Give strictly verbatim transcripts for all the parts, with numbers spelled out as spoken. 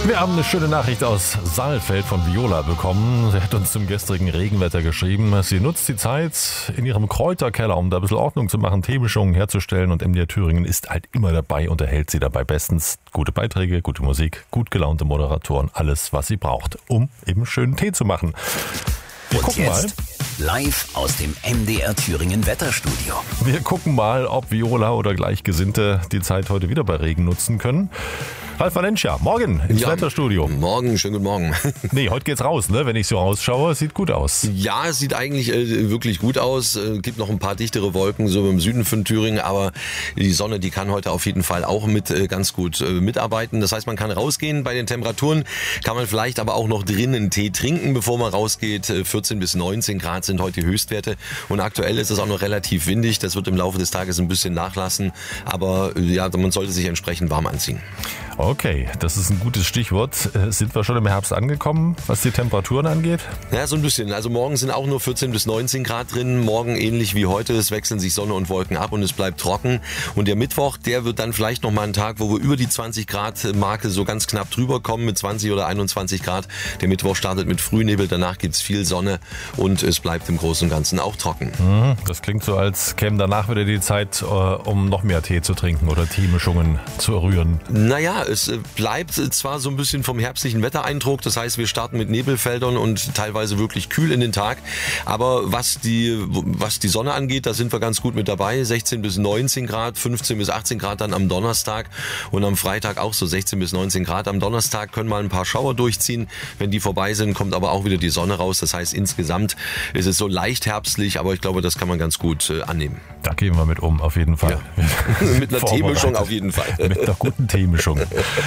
Wir haben eine schöne Nachricht aus Saalfeld von Viola bekommen. Sie hat uns zum gestrigen Regenwetter geschrieben. Sie nutzt die Zeit in ihrem Kräuterkeller, um da ein bisschen Ordnung zu machen, Teemischungen herzustellen. Und M D R Thüringen ist halt immer dabei und erhält sie dabei bestens. Gute Beiträge, gute Musik, gut gelaunte Moderatoren, alles, was sie braucht, um eben schönen Tee zu machen. Wir und gucken jetzt mal. live aus dem M D R Thüringen Wetterstudio. Wir gucken mal, ob Viola oder Gleichgesinnte die Zeit heute wieder bei Regen nutzen können. Ralf Valencia, morgen ins Ja, Wetterstudio. Morgen, schönen guten Morgen. Nee, heute geht's raus, ne? Wenn ich so rausschaue, sieht gut aus. Ja, es sieht eigentlich äh, wirklich gut aus. Es äh, gibt noch ein paar dichtere Wolken so im Süden von Thüringen, aber die Sonne, die kann heute auf jeden Fall auch mit äh, ganz gut äh, mitarbeiten. Das heißt, man kann rausgehen. Bei den Temperaturen kann man vielleicht aber auch noch drinnen Tee trinken, bevor man rausgeht. Äh, vierzehn bis neunzehn Grad sind heute die Höchstwerte und aktuell ist es auch noch relativ windig. Das wird im Laufe des Tages ein bisschen nachlassen, aber äh, ja, man sollte sich entsprechend warm anziehen. Okay, das ist ein gutes Stichwort. Sind wir schon im Herbst angekommen, was die Temperaturen angeht? Ja, so ein bisschen. Also morgen sind auch nur vierzehn bis neunzehn Grad drin. Morgen ähnlich wie heute. Es wechseln sich Sonne und Wolken ab und es bleibt trocken. Und der Mittwoch, der wird dann vielleicht nochmal ein Tag, wo wir über die zwanzig Grad Marke so ganz knapp drüber kommen mit zwanzig oder einundzwanzig Grad. Der Mittwoch startet mit Frühnebel, danach gibt's viel Sonne und es bleibt im Großen und Ganzen auch trocken. Das klingt so, als käme danach wieder die Zeit, um noch mehr Tee zu trinken oder Teemischungen zu rühren. Naja, es bleibt zwar so ein bisschen vom herbstlichen Wettereindruck, das heißt, wir starten mit Nebelfeldern und teilweise wirklich kühl in den Tag, aber was die, was die Sonne angeht, da sind wir ganz gut mit dabei, sechzehn bis neunzehn Grad, fünfzehn bis achtzehn Grad dann am Donnerstag und am Freitag auch so sechzehn bis neunzehn Grad. Am Donnerstag können mal ein paar Schauer durchziehen, wenn die vorbei sind, kommt aber auch wieder die Sonne raus, das heißt, insgesamt ist es so leicht herbstlich, aber ich glaube, das kann man ganz gut äh, annehmen. Da gehen wir mit um, auf jeden Fall. Ja. Mit einer Teemischung auf jeden Fall. Mit einer guten Teemischung.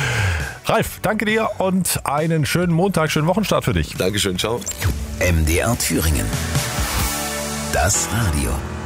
Ralf, danke dir und einen schönen Montag, schönen Wochenstart für dich. Dankeschön, ciao. M D R Thüringen. Das Radio.